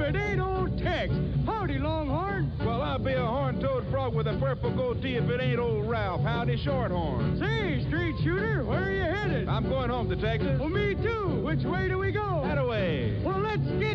it ain't old Tex. Howdy, Longhorn. Well, I'll be a horn-toed frog with a purple goatee if it ain't old Ralph. Howdy, Shorthorn. Say, straight shooter, where are you headed? I'm going home, Detective. Well, me too. Which way do we go? That away. Well, let's get